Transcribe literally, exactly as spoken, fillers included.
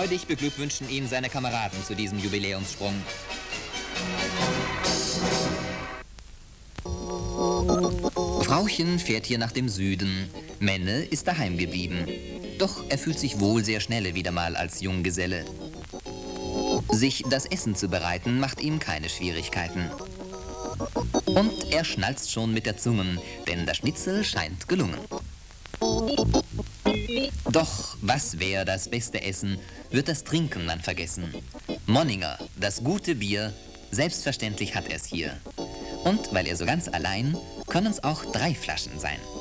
Freudig beglückwünschen ihn seine Kameraden zu diesem Jubiläumssprung. Frauchen fährt hier nach dem Süden. Menne ist daheim geblieben. Doch er fühlt sich wohl sehr schnell wieder mal als Junggeselle. Sich das Essen zu bereiten, macht ihm keine Schwierigkeiten. Und er schnalzt schon mit der Zunge, denn das Schnitzel scheint gelungen. Doch was wäre das beste Essen, wird das Trinken dann vergessen. Monninger, das gute Bier, selbstverständlich hat er es hier. Und weil er so ganz allein, können es auch drei Flaschen sein.